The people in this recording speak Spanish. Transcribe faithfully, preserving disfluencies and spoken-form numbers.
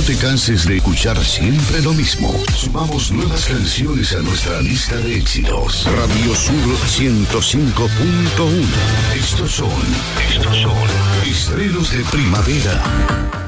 te canses de escuchar siempre lo mismo. Sumamos nuevas canciones a nuestra lista de éxitos. Radio Sur ciento cinco punto uno. Estos son, estos son estrenos de primavera.